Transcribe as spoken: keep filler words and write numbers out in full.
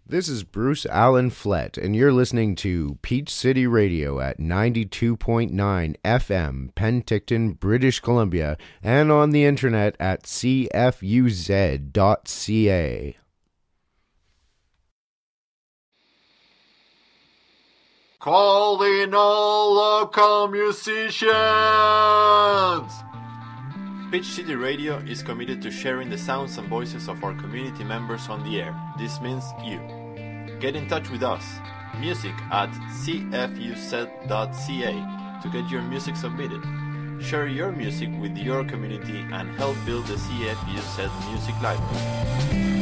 This is Bruce Allen Flett, and you're listening to Peach City Radio at ninety-two point nine F M, Penticton, British Columbia, and on the internet at c f u z dot c a. Calling all local musicians! Peach City Radio is committed to sharing the sounds and voices of our community members on the air. This means you. Get in touch with us, music at c f u z dot c a, to get your music submitted. Share your music with your community and help build the C F U Z Music Library.